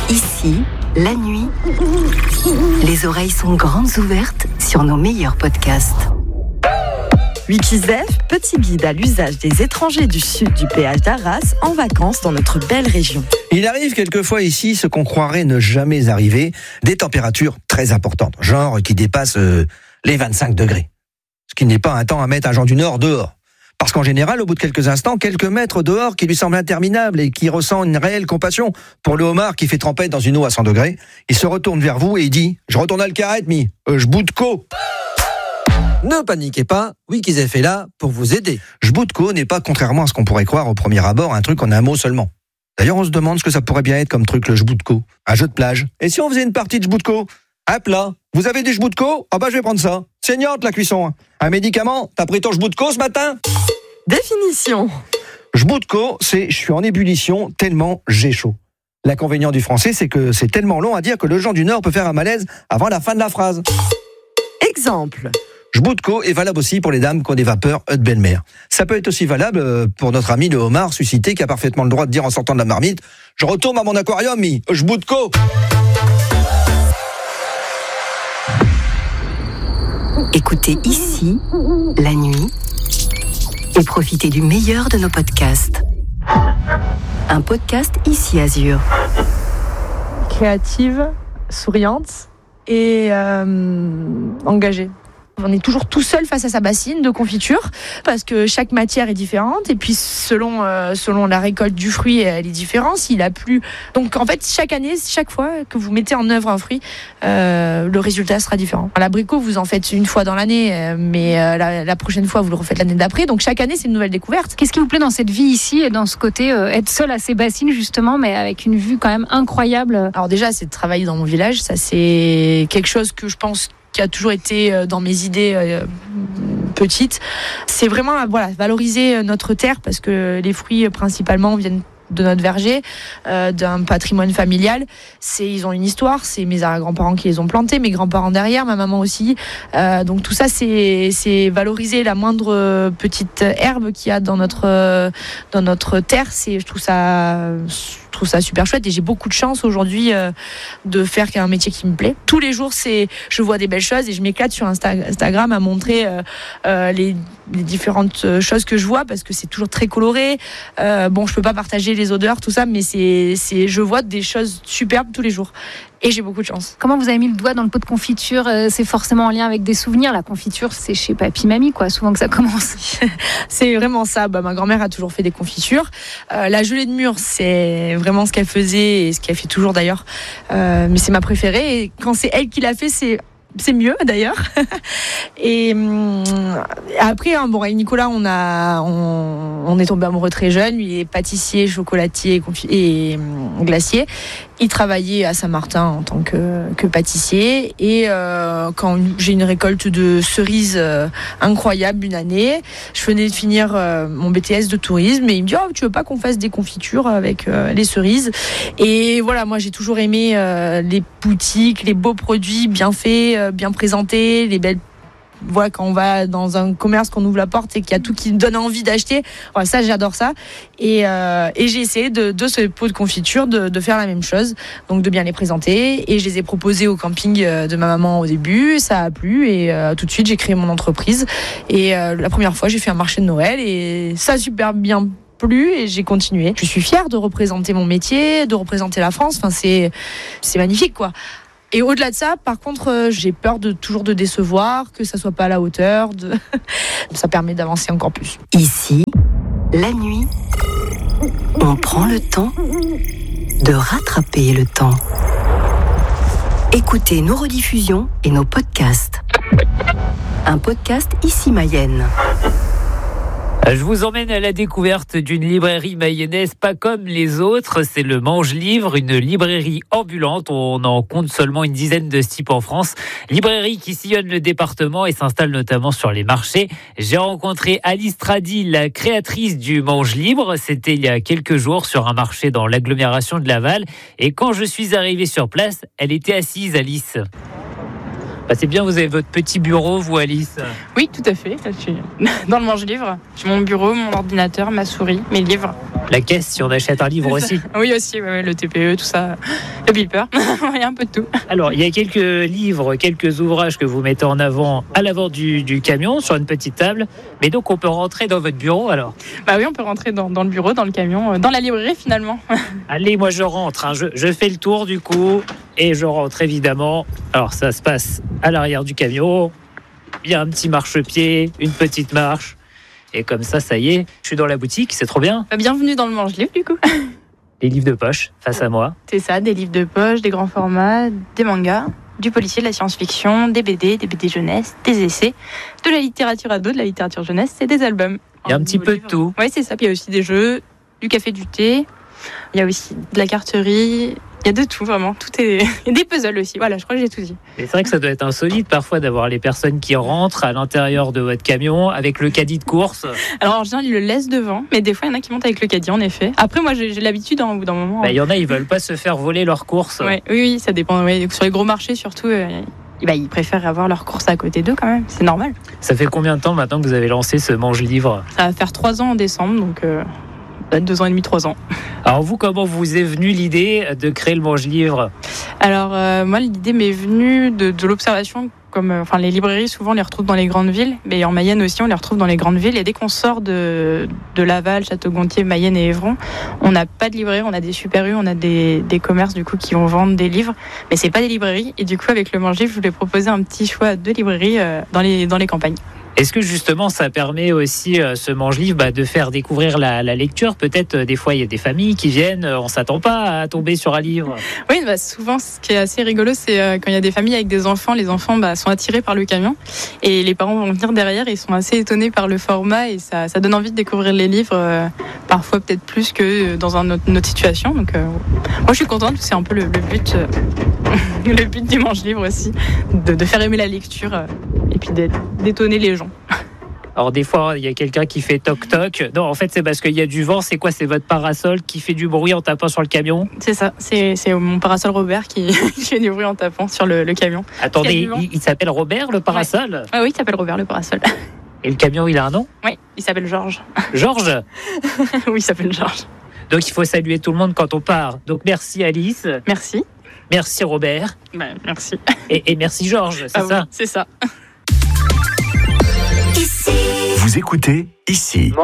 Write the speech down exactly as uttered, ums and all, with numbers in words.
Ici, la nuit, les oreilles sont grandes ouvertes sur nos meilleurs podcasts. Wikizef, petit guide à l'usage des étrangers du sud du péage d'Arras en vacances dans notre belle région. Il arrive quelquefois ici ce qu'on croirait ne jamais arriver, des températures très importantes, genre qui dépassent euh, les vingt-cinq degrés. Ce qui n'est pas un temps à mettre un gens du Nord dehors. Parce qu'en général, au bout de quelques instants, quelques mètres dehors qui lui semblent interminables et qui ressent une réelle compassion pour le homard qui fait trempette dans une eau à cent degrés, il se retourne vers vous et il dit « Je retourne à le carrette, mi, euh, je bout de co ». Ne paniquez pas, Wikizef est là pour vous aider. Jboutko n'est pas, contrairement à ce qu'on pourrait croire au premier abord, un truc en un mot seulement. D'ailleurs, on se demande ce que ça pourrait bien être comme truc, le jboutko. Un jeu de plage. Et si on faisait une partie de jboutko? Un plat. Vous avez du jboutko? Ah bah je vais prendre ça. Saignante la cuisson. Un médicament? T'as pris ton jboutko ce matin? Définition. Jboutko, c'est je suis en ébullition tellement j'ai chaud. L'inconvénient du français, c'est que c'est tellement long à dire que le gens du Nord peut faire un malaise avant la fin de la phrase. Exemple. Jboutko est valable aussi pour les dames qui ont des vapeurs de belle-mère. Ça peut être aussi valable pour notre ami le homard suscité qui a parfaitement le droit de dire en sortant de la marmite « Je retourne à mon aquarium, mi, jboutko !» Écoutez ici, la nuit, et profitez du meilleur de nos podcasts. Un podcast Ici Azur. Créative, souriante et euh, engagée. On est toujours tout seul face à sa bassine de confiture parce que chaque matière est différente et puis selon euh, selon la récolte du fruit, elle est différente. S'il a plu, donc en fait chaque année, chaque fois que vous mettez en œuvre un fruit, euh, le résultat sera différent. L'abricot, vous en faites une fois dans l'année, euh, mais euh, la, la prochaine fois vous le refaites l'année d'après. Donc chaque année c'est une nouvelle découverte. Qu'est-ce qui vous plaît dans cette vie ici et dans ce côté euh, être seul à ces bassines justement, mais avec une vue quand même incroyable? Alors déjà, c'est de travailler dans mon village. Ça c'est quelque chose que je pense qui a toujours été dans mes idées euh, petites. C'est vraiment voilà, valoriser notre terre parce que les fruits principalement viennent de notre verger, euh, d'un patrimoine familial. C'est, ils ont une histoire, c'est mes grands-parents qui les ont plantés, mes grands-parents derrière, ma maman aussi. Euh, donc tout ça, c'est, c'est valoriser la moindre petite herbe qu'il y a dans notre, dans notre terre. C'est, je trouve ça... Je trouve ça super chouette et j'ai beaucoup de chance aujourd'hui euh, de faire un métier qui me plaît. Tous les jours, c'est, je vois des belles choses et je m'éclate sur Insta- Instagram à montrer euh, euh, les, les différentes choses que je vois parce que c'est toujours très coloré. Euh, bon, je peux pas partager les odeurs, tout ça, mais c'est, c'est, je vois des choses superbes tous les jours. Et j'ai beaucoup de chance. Comment vous avez mis le doigt dans le pot de confiture? C'est forcément en lien avec des souvenirs. La confiture, c'est chez papy, mamie, quoi. Souvent que ça commence. C'est vraiment ça. Bah, ma grand-mère a toujours fait des confitures. Euh, la gelée de mûre, c'est vraiment ce qu'elle faisait et ce qu'elle fait toujours d'ailleurs. Euh, mais c'est ma préférée. Et quand c'est elle qui l'a fait, c'est c'est mieux d'ailleurs. Et hum, après, hein, bon, avec Nicolas, on a, on, on est tombé amoureux très jeune. Lui est pâtissier, chocolatier confi- et hum, glacier. Il travaillait à Saint-Martin en tant que, que pâtissier. Et euh, quand j'ai une récolte de cerises euh, incroyable une année, je venais de finir euh, mon B T S de tourisme et il me dit oh, tu veux pas qu'on fasse des confitures avec euh, les cerises? Et voilà, moi j'ai toujours aimé euh, les boutiques, les beaux produits bien faits, euh, bien présentés, les belles. Voilà, quand on va dans un commerce, qu'on ouvre la porte et qu'il y a tout qui donne envie d'acheter, voilà, ça j'adore ça. Et, euh, et j'ai essayé de, de ce pot de confiture de, de faire la même chose, donc de bien les présenter. Et je les ai proposés au camping de ma maman au début, ça a plu et euh, tout de suite j'ai créé mon entreprise. Et euh, la première fois j'ai fait un marché de Noël et ça a super bien plu et j'ai continué. Je suis fière de représenter mon métier, de représenter la France. Enfin c'est c'est magnifique quoi. Et au-delà de ça, par contre, euh, j'ai peur de toujours de décevoir, que ça soit pas à la hauteur. De... ça permet d'avancer encore plus. Ici, la nuit, on prend le temps de rattraper le temps. Écoutez nos rediffusions et nos podcasts. Un podcast Ici Mayenne. Je vous emmène à la découverte d'une librairie mayonnaise pas comme les autres. C'est le Mange Livre, une librairie ambulante. On en compte seulement une dizaine de ce type en France. Librairie qui sillonne le département et s'installe notamment sur les marchés. J'ai rencontré Alice Tradi, la créatrice du Mange Livre. C'était il y a quelques jours sur un marché dans l'agglomération de Laval. Et quand je suis arrivé sur place, elle était assise, Alice. Bah, c'est bien, vous avez votre petit bureau, vous Alice. Oui, tout à fait. Je suis dans le mange-livre. J'ai mon bureau, mon ordinateur, ma souris, mes livres. La caisse, si on achète un livre aussi. Oui, aussi, ouais, ouais, le T P E, tout ça, le beeper, il y a un peu de tout. Alors, il y a quelques livres, quelques ouvrages que vous mettez en avant à l'avant du, du camion, sur une petite table. Mais donc, on peut rentrer dans votre bureau, alors? Bah oui, on peut rentrer dans, dans le bureau, dans le camion, dans la librairie, finalement. Allez, moi, je rentre. Hein. Je, je fais le tour, du coup, et je rentre, évidemment. Alors, ça se passe à l'arrière du camion. Il y a un petit marchepied, une petite marche. Et comme ça, ça y est, je suis dans la boutique, c'est trop bien. Bienvenue dans le mange-livre, du coup. Les livres de poche, face à moi. C'est ça, des livres de poche, des grands formats, des mangas, du policier, de la science-fiction, des B D, des B D jeunesse, des essais, de la littérature ado, de la littérature jeunesse et des albums. Il y a un petit peu de tout. Oui, c'est ça. Puis il y a aussi des jeux, du café, du thé. Il y a aussi de la carterie. Il y a de tout, vraiment. Tout est... Il y a des puzzles aussi. Voilà, je crois que j'ai tout dit. Et c'est vrai que ça doit être insolite parfois d'avoir les personnes qui rentrent à l'intérieur de votre camion avec le caddie de course. Alors en général, ils le laissent devant, mais des fois, il y en a qui montent avec le caddie, en effet. Après, moi, j'ai, j'ai l'habitude, hein, au bout d'un moment. Bah, il y en a, ils veulent pas se faire voler leurs courses. Ouais, oui, oui, ça dépend. Ouais. Sur les gros marchés, surtout, euh, bah, ils préfèrent avoir leurs courses à côté d'eux, quand même. C'est normal. Ça fait combien de temps maintenant que vous avez lancé ce mange-livre? Ça va faire trois ans en décembre, donc... Euh... Deux ans et demi, trois ans. Alors vous, comment vous est venue l'idée de créer le mange-livre? Alors euh, moi, l'idée m'est venue de, de l'observation. Comme, euh, enfin, les librairies, souvent, on les retrouve dans les grandes villes. Mais en Mayenne aussi, on les retrouve dans les grandes villes. Et dès qu'on sort de, de Laval, Château-Gontier, Mayenne et Évron, on n'a pas de librairie, on a des super rues, on a des, des commerces du coup qui vont vendre des livres. Mais c'est pas des librairies. Et du coup, avec le mange-livre, je voulais proposer un petit choix de librairies euh, dans les, dans les campagnes. Est-ce que justement ça permet aussi, euh, ce mange-livre, bah, de faire découvrir la, la lecture? Peut-être euh, des fois il y a des familles qui viennent, euh, on s'attend pas à tomber sur un livre. Oui, bah, souvent ce qui est assez rigolo, c'est euh, quand il y a des familles avec des enfants, les enfants bah, sont attirés par le camion et les parents vont venir derrière et ils sont assez étonnés par le format et ça, ça donne envie de découvrir les livres, euh, parfois peut-être plus que dans un autre, une autre situation. Donc euh, moi je suis contente, c'est un peu le, le but, euh, le but du mange-livre aussi, de, de faire aimer la lecture euh, et puis d'étonner les gens. Alors des fois, il y a quelqu'un qui fait toc-toc. Non, en fait, c'est parce qu'il y a du vent. C'est quoi? C'est votre parasol qui fait du bruit en tapant sur le camion? C'est ça. C'est, c'est mon parasol Robert qui, qui fait du bruit en tapant sur le, le camion. Attendez, il, il s'appelle Robert, le parasol? Ouais. Ah oui, il s'appelle Robert, le parasol. Et le camion, il a un nom? Oui, il s'appelle Georges. Georges? Oui, il s'appelle Georges. Donc il faut saluer tout le monde quand on part. Donc merci Alice. Merci. Merci Robert. Ben, merci. Et, et merci Georges, c'est ah ça? Oui, c'est ça. Vous écoutez Ici.